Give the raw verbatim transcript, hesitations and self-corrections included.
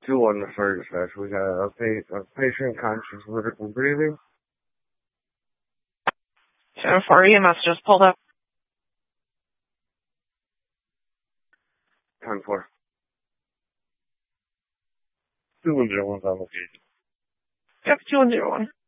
two one the first dispatch. We got a, pa- a patient conscious vertical breathing. ten four E M S just pulled up. ten four. two one zero one's on location. Yep, two one zero one.